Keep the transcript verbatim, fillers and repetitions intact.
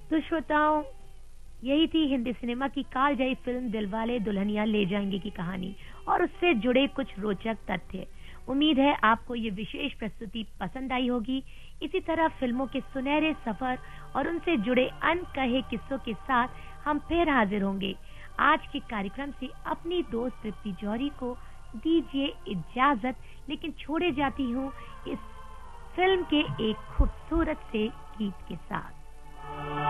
तो श्रोताओं, यही थी हिंदी सिनेमा की कालजयी फिल्म दिलवाले दुल्हनिया ले जाएंगे की कहानी और उससे जुड़े कुछ रोचक तथ्य। उम्मीद है आपको ये विशेष प्रस्तुति पसंद आई होगी। इसी तरह फिल्मों के सुनहरे सफर और उनसे जुड़े अनकहे किस्सों के साथ हम फिर हाजिर होंगे। आज के कार्यक्रम से अपनी दोस्त तृप्ति जौहरी को दीजिए इजाजत, लेकिन छोड़े जाती हूँ इस फिल्म के एक खूबसूरत से गीत के साथ।